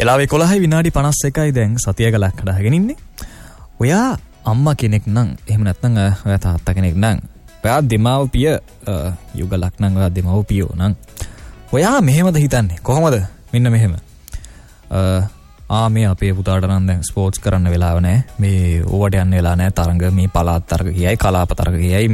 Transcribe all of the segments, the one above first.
වෙලාවේ 11 විනාඩි 51යි දැන් සතිය ගලක් හදාගෙන ඉන්නේ. ඔයා අම්මා කෙනෙක් නම් එහෙම නැත්නම් ඔයා තාත්තා කෙනෙක් නම් ඔයා දෙමව්පිය යුගලක් නම් ඔයා දෙමව්පියෝ නම් ඔයා මෙහෙමද හිතන්නේ කොහොමද? මෙන්න මෙහෙම. මේ අපේ පුතාට නම් දැන් ස්පෝර්ට්ස් කරන්න වෙලාව නැහැ. මේ ඕවට යන්න වෙලා නැහැ. තරඟ මේ පළාත් තරඟ කියයි කලාප තරඟ කියයි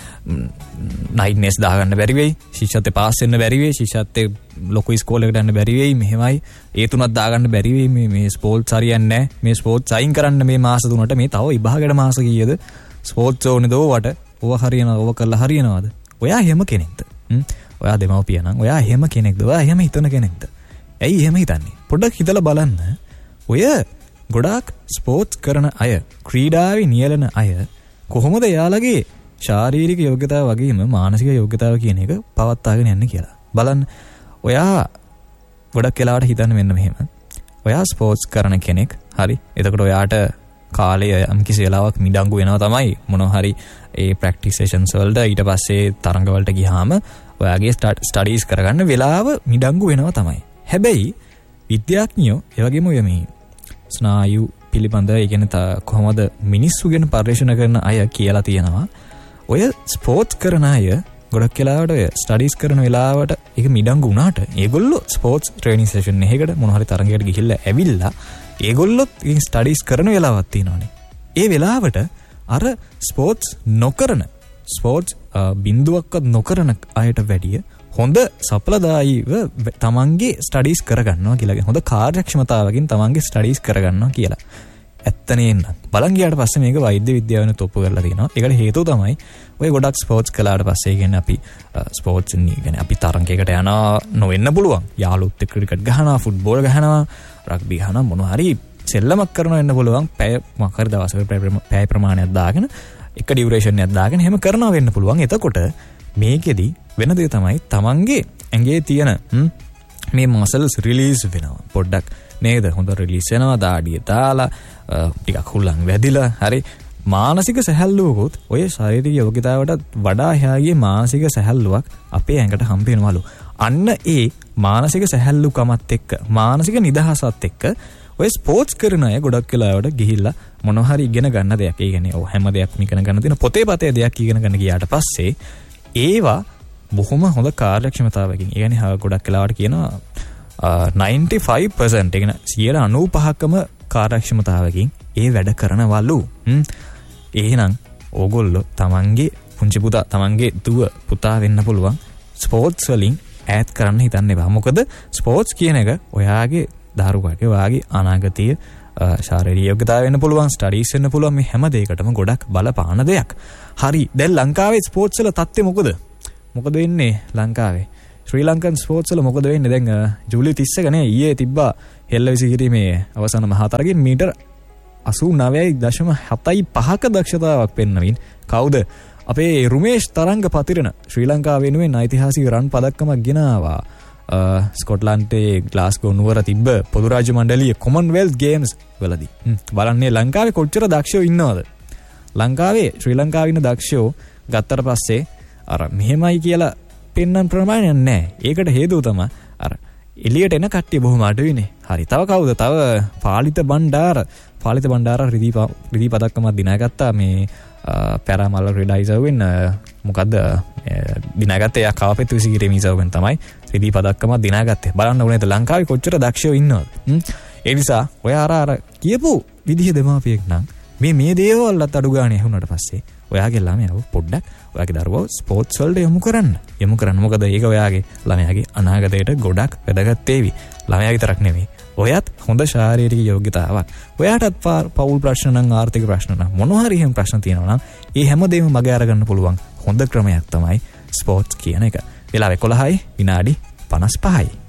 නයිට්නස් දාගන්න බැරි වෙයි. ශිෂ්‍යත්වයේ පාස් වෙන්න බැරි වෙයි. ශිෂ්‍යත්වයේ ලොකු ඉස්කෝලේකට යන්න බැරි වෙයි. මෙහෙමයි ඒ තුනක් දාගන්න බැරි වෙයි. මේ ස්පෝර්ට්ස් හරියන්නේ නැහැ. මේ ස්පෝර්ට්ස් අයින් කරන්න මේ මාස තුනට මේ තව විභාගෙට මාස කීයද? ස්පෝර්ට්ස් ඕනේද ඕවට? ඕව හරියනවද? ඕව කරලා හරියනවද? ඔයා එහෙම කෙනෙක්ද? ඔයා දෙමව්පිය නම් ඔයා එහෙම කෙනෙක්ද? ඔයා එහෙම හිතන කෙනෙක්ද? ඇයි එහෙම හිතන්නේ? පොඩ්ඩක් හිතලා බලන්න. ඔය ගොඩාක් ස්පෝර්ට්ස් කරන අය, ක්‍රීඩාවේ නියැලෙන අය කොහොමද යාළගේ ශාරීරික යෝග්‍යතාව වගේම මානසික යෝග්‍යතාව කියන එක පවත්වාගෙන යන්නේ කියලා. බලන්න. ඔයා ගොඩක් වෙලාවට හිතන්නේ මෙන්න මෙහෙම. ඔයා ස්පෝර්ට්ස් කරන කෙනෙක්. හරි. එතකොට ඔයාට කාලය යම් කිසි වෙලාවක් මිඩංගු වෙනවා තමයි. මොනවා හරි ඒ ප්‍රැක්ටිස් සෙෂන්ස් වලට ඊට පස්සේ තරඟ වලට ගියාම ඔයාගේ ස්ටඩීස් කරගන්න වෙලාව මිඩංගු වෙනවා තමයි. හැබැයි විද්‍යාඥයෝ ඒ වගේම ඔය මේ ස්නායු පිළිබඳ ඒ කියන්නේ කොහොමද මිනිස්සු ගැන පරිශන කරන අය කියලා තියෙනවා. ඔය ස්පෝර්ට්ස් කරන අය ගොඩක් වෙලාවට ඔය ස්ටඩීස් කරන වෙලාවට ඒක මිඩංගු වුණාට ඒගොල්ලෝ ස්පෝර්ට්ස් ට්‍රේනින් සෙෂන් එකකට මොන හරි තරඟයකට ගිහිල්ලා ඇවිල්ලා ඒගොල්ලොත් ස්ටඩීස් කරන වෙලාවක් තියෙනවානේ. ඒ වෙලාවට අර ස්පෝර්ට්ස් නොකරන ස්පෝර්ට්ස් බිඳුවක්වත් නොකරන අයට වැඩිය හොඳ සඵලදායීව තමන්ගේ ස්ටඩීස් කරගන්නවා කියලා. හොඳ කාර්යක්ෂමතාවකින් තමන්ගේ ස්ටඩීස් කරගන්නවා කියලා. ඇත්තනේ නේද? බලන් ගියාට පස්සේ මේක වෛද්‍ය විද්‍යාවෙන් ඔප්පු කරලා තියෙනවා. ඒකට හේතුව තමයි ඔය ගොඩක් ස්පෝර්ට්ස් කළාට පස්සේ කියන්නේ අපි ස්පෝර්ට්ස් කියන්නේ අපි තරඟයකට යනවා නොවෙන්න පුළුවන්. යාළුවොත් එක්ක ක්‍රිකට් ගහනවා, ෆුට්බෝල් ගහනවා, රග්බි ගහනවා, මොනවා හරි සෙල්ලමක් කරනවා වෙන්න පුළුවන්. පැය මොකක් හරි දවසකට පැය ප්‍රමාණයක් දාගෙන එක ඩියුරේෂන් එකක් දාගෙන එහෙම කරනවා වෙන්න පුළුවන්. එතකොට මේකෙදි වෙන දේ තමයි තමන්ගේ ඇඟේ තියෙන මේ මසල්ස් රිලීස් වෙනවා. පොඩ්ඩක් නේද? හොඳ රිලීස් වෙනවා. දාඩිය දාලා ටිකක් හුලං වැදිලා හරි මානසික සැහැල්ලුවකුත් ඔය ශාරීරික යෝග්‍යතාවටත් වඩා එහාගේ මානසික සැහැල්ලුවක් අපේ ඇඟට හම්බ වෙනවලු. අන්න ඒ මානසික සැහැල්ලුකමත් එක්ක මානසික නිදහසත් එක්ක ඔය ස්පෝර්ට්ස් කරන අය ගොඩක් වෙලාවට ගිහිල්ලා මොනවා හරි ඉගෙන ගන්න දෙයක්. ඒ කියන්නේ ඔය හැම දෙයක්ම ඉගෙන ගන්න තියෙන පොතේ පතේ දෙයක් ඉගෙන ගන්න ගියාට පස්සේ ඒවා බොහොම හොඳ කාර්යක්ෂමතාවකින්. ඒ කියන්නේ ගොඩක් වෙලාවට කියනවා 95% ඒ කියන්නේ 95%ක්ම කාර්යක්ෂමතාවකින් ඒ වැඩ කරනවලු. එහෙනම් ඕගොල්ලෝ තමන්ගේ පුංචි පුතා තමන්ගේ දුව පුතා වෙන්න පුළුවන් ස්පෝර්ට්ස් වලින් ඈත් කරන්න හිතන්න එපා. මොකද ස්පෝර්ට්ස් කියන එක ඔයාගේ දරුවාගේ ඔයාගේ අනාගතයේ ශාරීරික යෝග්‍යතාව වෙන්න පුළුවන්, ස්ටඩීස් වෙන්න පුළුවන්, මේ හැම දෙයකටම ගොඩක් බලපාන දෙයක්. හරි. දැන් ලංකාවේ ස්පෝර්ට්ස් වල තත්ත්වය මොකද? මොකද වෙන්නේ ලංකාවේ? ශ්‍රී ලංකන් ස්පෝර්ට්ස් වල මොකද වෙන්නේ? දැන් ජූලි 30 නේ ඊයේ තිබ්බා හෙල්ලවිසි කිරීමේ අවසාන මහා තරගයෙන් මීටර් 89.75ක දක්ෂතාවක් පෙන්වමින් කවුද? අපේ රුමේෂ් තරංග පතිරණ ශ්‍රී ලංකාව වෙනුවෙන් ඓතිහාසික රන් පදක්කමක් ගෙනාවා. ස්කොට්ලන්තයේ ග්ලාස්ගෝ නුවර තිබ්බ පොදු රාජ්‍ය මණ්ඩලීය කොමන්වෙල්ත් ගේම්ස් වලදී. බලන්නේ ලංකාවේ කොච්චර දක්ෂයෝ ඉන්නවද? ලංකාවේ ශ්‍රී ලංකාවේ ඉන්න දක්ෂයෝ ගත්තට පස්සේ අර මෙහෙමයි කියලා පෙන්වන්න ප්‍රමාණයක් නැහැ. ඒකට හේතුව තමයි අර එළියට එන කට්ටිය බොහොම අඩුයිනේ. හරි. තව කවුද? තව පාලිත බණ්ඩාර රිදී පදක්කමක් දිනාගත්තා මේ පැරාමල් රිඩයිසර්වෙන් මොකද්ද දිනාගත්තේ? යා කාපෙත් විසිකිරීමේ ඉසවෙන් තමයි රිදී පදක්කමක් දිනාගත්තේ. බලන්න ඕනේද ලංකාවේ කොච්චර දක්ෂයෝ ඉන්නවද? ඒ නිසා ඔය අර කියපු විදිහ දෙමාපියෙක් නම් මේ දේවල්වත් අඩු ගානේ ඇහුණාට පස්සේ ඔයාගේ ළමයාව පොඩ්ඩක් ඔයාගේ දරුවව ස්පෝර්ට්ස් වලට යොමු කරන්න. මොකද ඒක ඔයාගේ ළමයාගේ අනාගතයට ගොඩක් වැදගත් වේවි. ළමයා විතරක් නෙමෙයි. ඔයත් හොඳ ශාරීරික යෝග්‍යතාවක්. ඔයාටත් පෞල් ප්‍රශ්න නම් ආර්ථික ප්‍රශ්න නම් මොනවා හරි එහෙම ප්‍රශ්න තියෙනවා නම් ඒ හැමදේම මගේ අරගන්න පුළුවන් හොඳ ක්‍රමයක් තමයි ස්පෝර්ට්ස් කියන එක. වෙලාව 11යි විනාඩි 55යි.